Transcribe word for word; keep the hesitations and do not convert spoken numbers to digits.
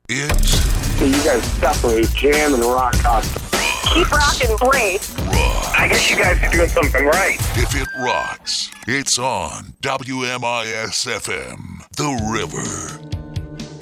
It's So you guys separate jam and rock concert. Keep rocking, Brace. rock. I guess you guys are doing something right. If it rocks, it's on W M I S F M, The River.